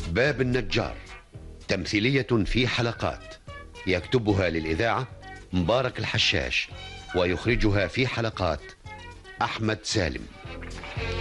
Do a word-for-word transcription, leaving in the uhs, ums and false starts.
باب النجار، تمثيلية في حلقات، يكتبها للإذاعة مبارك الحشاش، ويخرجها في حلقات أحمد سالم.